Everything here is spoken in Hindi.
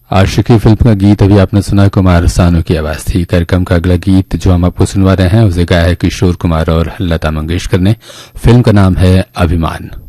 आशिकी फिल्म का गीत अभी आपने सुना, कुमार सानू की आवाज थी। कार्यक्रम का अगला गीत जो हम आपको सुनवा रहे हैं उसे गाया है किशोर कुमार और लता मंगेशकर ने। फिल्म का नाम है अभिमान।